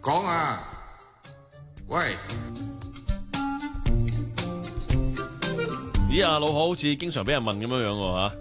講啊！喂， 咦，阿老好似經常俾人問咁樣樣喎嚇。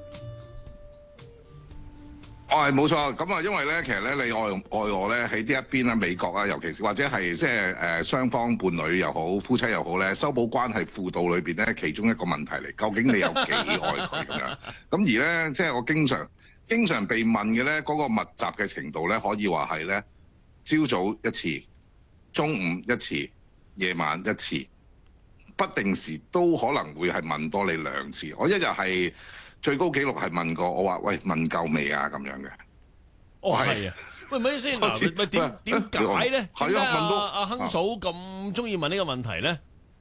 係冇錯。咁啊，因為咧，其實咧，你愛我咧喺呢一邊咧，美國啊，尤其是或者係即係雙方伴侶又好，夫妻又好咧，修補關係輔導裏邊咧，其中一個問題嚟，究竟你有幾愛佢咁樣？咁而咧，即係我經常被問嘅咧，嗰個密集嘅程度咧，可以話係咧，朝早一次，中午一次，夜晚一次，不定時都可能會係問多你2次。我一日係最高紀錄係問過我話：喂，問夠未啊？咁樣嘅。 哦，係啊。喂，咪先嗱，咪點解咧？ 係啊，問到阿亨嫂咁中意問呢個問題咧？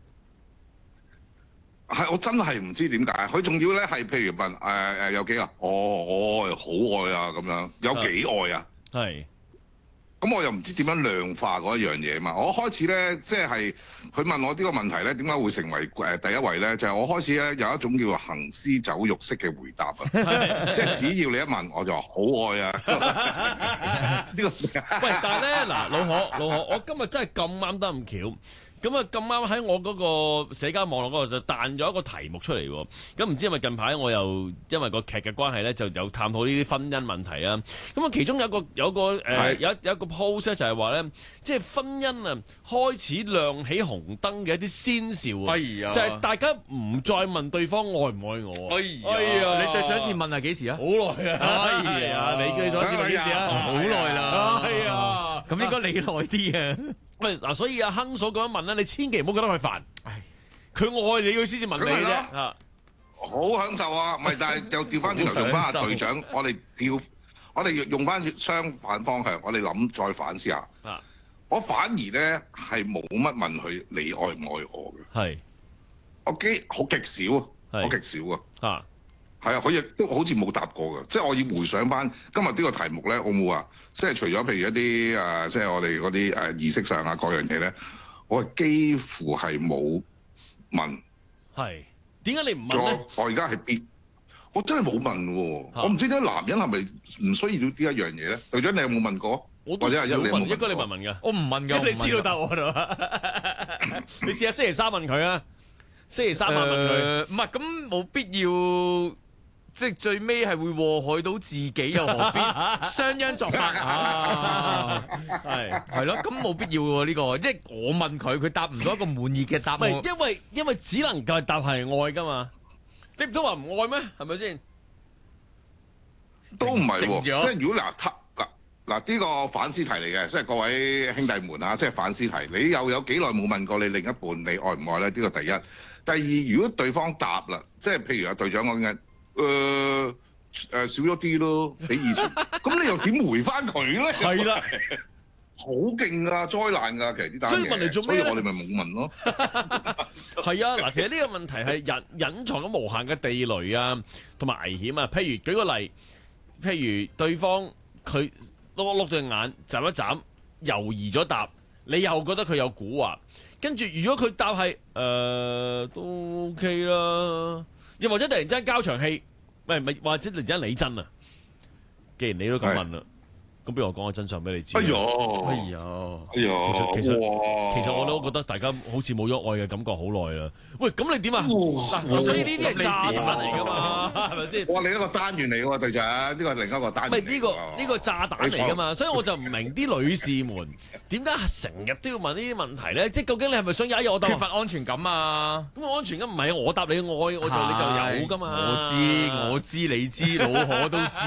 係，我真係唔知點解。佢仲要咧係譬如問有幾啊？我好愛啊咁樣，有幾愛啊？ 係。 咁我又唔知點樣量化嗰一樣嘢嘛。我開始咧，即係佢問我呢個問題咧，點解會成為第一位咧？就係我開始咧有一種叫做行屍走肉式嘅回答啊！即係只要你一問，我就話好愛啊！呢個喂，但係咧嗱，老可，我今日真係咁啱得咁巧。咁啊咁啱喺我嗰個社交網絡嗰度就彈咗一個題目出嚟喎。咁唔知係咪近排我又因為個劇嘅關係咧，就有探討呢啲婚姻問題啊。咁啊，其中有一個 post 咧，就係話咧，即係婚姻啊開始亮起紅燈嘅一啲先兆啊。就係大家唔再問對方愛唔愛我。 你對上一次問係幾時啊？ 好耐啊！你對上一次問幾時啊？ 好耐啦。 係啊， 咁應該你耐啲啊。 喂，嗱，所以阿亨嫂咁樣問咧，你千祈唔好覺得佢煩。佢愛你，佢先至問你啫。 好享受啊！咪但係又調翻轉頭用翻阿隊長，我哋用翻相反方向，我哋諗再反思下。我反而咧係冇乜問佢你愛唔愛我嘅。 係， 我好極少啊，我極少啊。係啊，佢亦都好似冇答過嘅，即係我要回想翻今日呢個題目咧，我冇話，即係除咗譬如一啲即係我哋嗰啲儀式上啊各樣嘢咧，我係幾乎係冇問。 係點解你唔問咧？ 我而家係我真係冇問喎，我唔知點解男人係咪唔需要呢一樣嘢咧？隊長你有冇問過？ 我都少問，應該你問㗎。 我唔問㗎， 你知道答案啊？你試下星期三問佢啊，星期三問佢。 唔係咁冇必要。即係最尾係會禍害到自己，又何必雙殃作法啊？係咯，咁冇必要喎呢個。即係我問佢，佢答唔到一個滿意嘅答案。 唔係，因為只能夠答係愛㗎嘛。你唔通話唔愛咩？係咪先？ 都唔係喎。即係如果嗱呢個反思題嚟嘅，即係各位兄弟們啊，即係反思題。你又有幾耐冇問過你另一半你愛唔愛咧？呢個第一。第二，如果對方答啦，即係譬如阿隊長講緊。少咗啲咯，比以前。咁你又點回翻佢咧？ 係啦， 好勁啊，災難㗎，其實呢單嘢。 所以問嚟做咩咧？ 所以我哋咪冇問咯。 係啊，嗱，其實呢個問題係隱藏咗無限嘅地雷啊，同埋危險啊。譬如舉個例，譬如對方佢碌對眼，眨一眨，猶豫咗答，你又覺得佢有蠱惑，跟住如果佢答係都 OK 啦。又或者突然之間交場戲，或者突然之間理真啊！既然你都咁問啦，咁不如我講個真相俾你知。 哎呀， 其實我都覺得大家好似冇咗愛嘅感覺好耐啦。喂，咁你點啊？所以呢啲係炸彈嚟㗎嘛，係咪先？ 哇！另一個單元嚟㗎喎，隊長，呢個係另一個單元。 唔係呢個炸彈嚟㗎嘛，所以我就唔明啲女士們點解成日都要問呢啲問題咧？即係究竟你係咪想有一日我缺乏安全感啊？ 咁安全感唔係我答你愛，你就有㗎嘛？ 我知，你知，老可都知。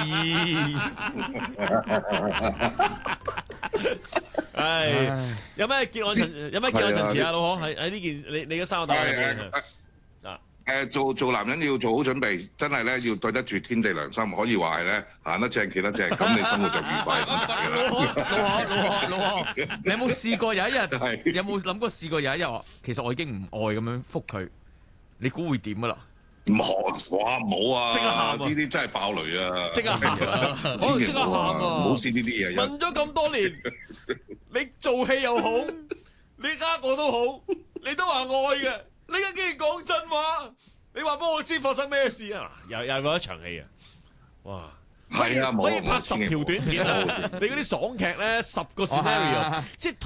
有咩結案陳詞啊，老可喺呢件你嘅三個答案入邊做男人要做好準備，真係咧要對得住天地良心，可以話係咧行得正企得正，咁你生活就愉快咁解㗎啦。 老可，你有冇試過有一日？有冇諗過試過有一日話，其實我已經唔愛咁樣覆佢，你估會點㗎啦？ 唔學哇冇啊！ 即刻喊啊！ 呢啲真係爆雷啊！ 即刻喊啊！可能即刻喊啊！ 唔好試呢啲嘢。 問咗咁多年，你做戲又好，你我都好，你都話愛嘅，你而家竟然講真話，你話俾我知發生咩事啊？又嗰一場戲啊！哇！ 係啊， 可以拍10條短片啊！你嗰啲爽劇咧，10個 scenario，即係